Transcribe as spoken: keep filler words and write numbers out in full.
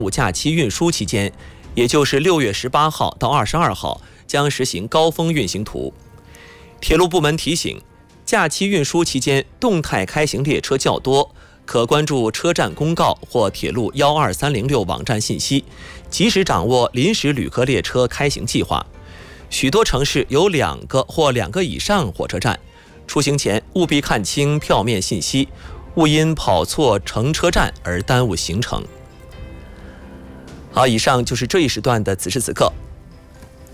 五假期运输期间，也就是六月十八号到二十二号，将实行高峰运行图。铁路部门提醒，假期运输期间动态开行列车较多，可关注车站公告或铁路一二三零六网站信息，及时掌握临时旅客列车开行计划。许多城市有两个或两个以上火车站，出行前务必看清票面信息，勿因跑错乘车站而耽误行程。好，以上就是这一时段的此时此刻。